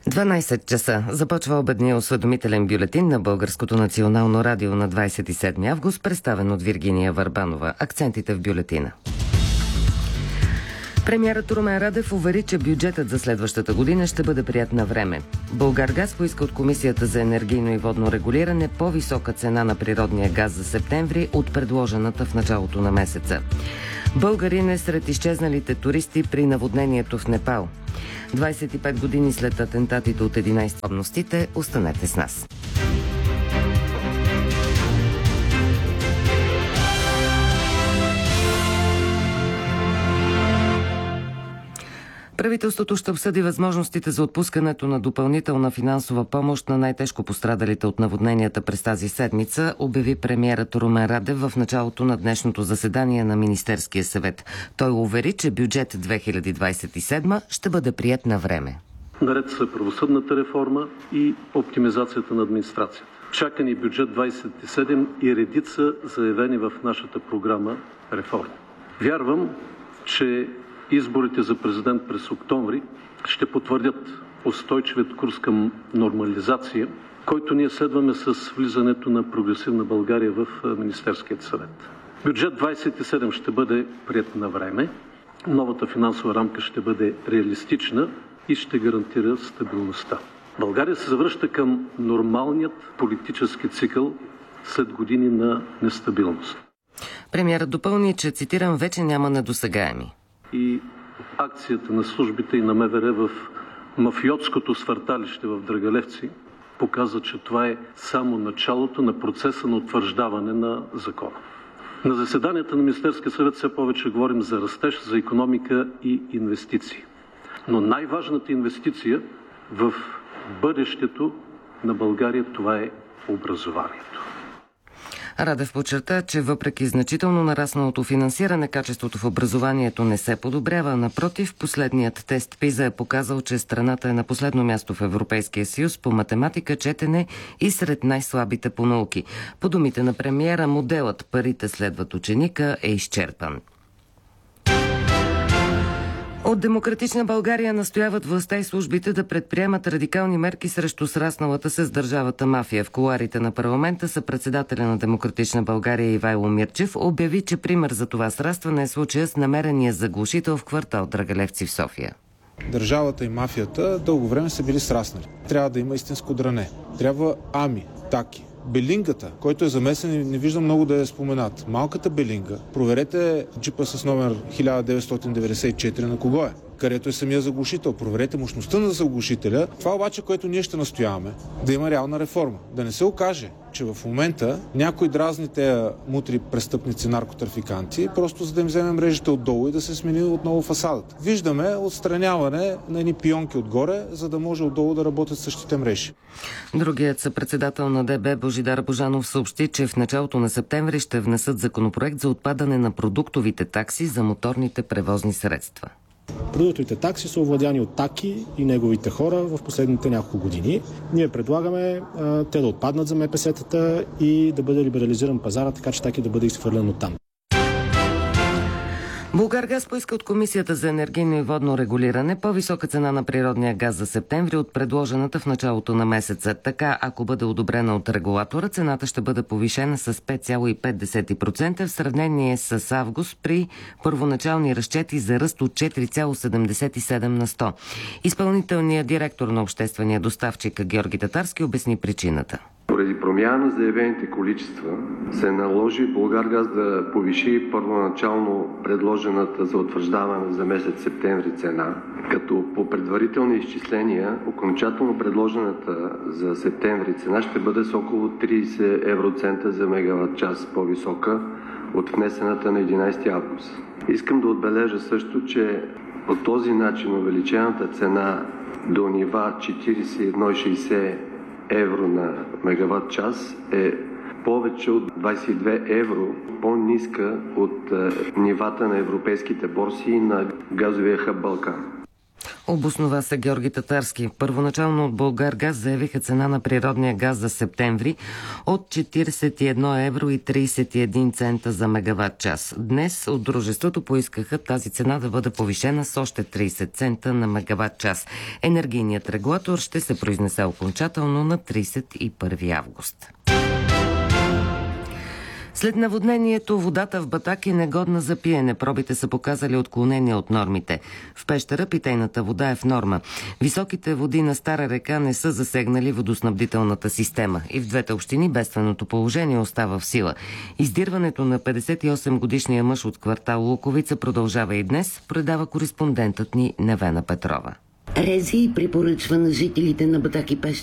12 часа. Започва обедния осведомителен бюлетин на Българското национално радио на 27 август, представен от Виргиния Върбанова. Акцентите в бюлетина. Премиерът Румен Радев увери, че бюджетът за следващата година ще бъде прият на време. Булгаргаз поиска от Комисията за енергийно и водно регулиране по-висока цена на природния газ за септември от предложената в началото на месеца. Българин е сред изчезналите туристи при наводнението в Непал. 25 години след атентатите от 11 подробностите, останете с нас. Правителството ще обсъди възможностите за отпускането на допълнителна финансова помощ на най-тежко пострадалите от наводненията през тази седмица, обяви премиерът Румен Радев в началото на днешното заседание на Министерския съвет. Той увери, че бюджет 2027 ще бъде приет на време. Наред са правосъдната реформа и оптимизацията на администрацията. Чака ни бюджет 27 и редица заявени в нашата програма реформи. Вярвам, че изборите за президент през октомври ще потвърдят устойчивият курс към нормализация, който ние следваме с влизането на Прогресивна България в Министерският съвет. Бюджет 27 ще бъде приет на време, новата финансова рамка ще бъде реалистична и ще гарантира стабилността. България се завръща към нормалният политически цикъл след години на нестабилност. Премиерът допълни, че, цитирам, вече няма недосегаеми. И акцията на службите и на МВР в мафиотското свърталище в Драгалевци показва, че това е само началото на процеса на утвърждаване на закона. На заседанията на Министерския съвет все повече говорим за растеж, за икономика и инвестиции. Но най-важната инвестиция в бъдещето на България, това е образованието. Радев подчерта, че въпреки значително нарасналото финансиране, качеството в образованието не се подобрява. Напротив, последният тест ПИЗА е показал, че страната е на последно място в Европейския съюз по математика, четене и сред най-слабите по науки. По думите на премиера, моделът "парите следват ученика" е изчерпан. От Демократична България настояват властта и службите да предприемат радикални мерки срещу срасналата се с държавата мафия. В кулоарите на парламента съпредседателя на Демократична България Ивайло Мирчев обяви, че пример за това срастване е случая с намерения заглушител в квартал Драгалевци в София. Държавата и мафията дълго време са били сраснали. Трябва да има истинско дране. Трябва таки. Белингата, който е замесен и не виждам много да е споменат. Малката белинга, проверете джипа с номер 1994 на кого е, където е самия заглушител. Проверете мощността на заглушителя. Това обаче, което ние ще настояваме, да има реална реформа. Да не се окаже, че в момента някой дразни тези мутри престъпници, наркотрафиканти, просто за да им вземем мрежите отдолу и да се смени отново фасадата. Виждаме отстраняване на едни пионки отгоре, за да може отдолу да работят същите мрежи. Другият съпредседател на ДБ Божидар Божанов съобщи, че в началото на септември ще внесат законопроект за отпадане на продуктовите такси за моторните превозни средства. Продуктовите такси са овладяни от Таки и неговите хора в последните няколко години. Ние предлагаме те да отпаднат за МПС-тата и да бъде либерализиран пазара, така че Таки да бъде изхвърлен оттам. Булгаргаз поиска от Комисията за енергийно и водно регулиране по-висока цена на природния газ за септември от предложената в началото на месеца. Така, ако бъде одобрена от регулатора, цената ще бъде повишена с 5,5% в сравнение с август при първоначални разчети за ръст от 4,77 на 100. Изпълнителният директор на обществения доставчик Георги Татарски обясни причината. Поради промяна на заявените количества се наложи Булгаргаз да повиши първоначално предложената за утвърждаване за месец септември цена, като по предварителни изчисления окончателно предложената за септември цена ще бъде с около 30 евроцента за мегаватт час по-висока от внесената на 11 август. Искам да отбележа също, че по този начин увеличената цена до нива 41,60 евро на мегаватт час е повече от 22 евро по-ниска от нивата на европейските борси и на газовия хъб Балкан. Обоснова се Георги Татарски. Първоначално от Булгаргаз заявиха цена на природния газ за септември от 41 евро и 31 цента за мегаватт час. Днес от дружеството поискаха тази цена да бъде повишена с още 30 цента на мегаватт час. Енергийният регулатор ще се произнесе окончателно на 31 август. След наводнението водата в Батак е негодна за пиене. Пробите са показали отклонения от нормите. В Пещера питейната вода е в норма. Високите води на Стара река не са засегнали водоснабдителната система. И в двете общини бедственото положение остава в сила. Издирването на 58-годишния мъж от квартал Луковица продължава и днес, предава кореспондентът ни Невена Петрова. РЗИ препоръчва на жителите на Батак и Пещера